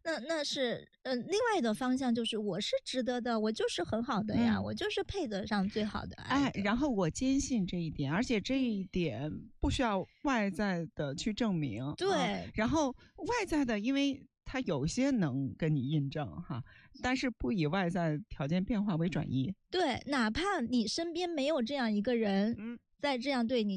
那是另外的方向就是我是值得的，我就是很好的呀，我就是配得上最好的爱的。 然后我坚信这一点，而且这一点不需要外在的去证明。 对， 然后外在的，因为它有些能跟你印证哈，但是不以外在条件变化为转移。 对，哪怕你身边没有这样一个人，在这样对你。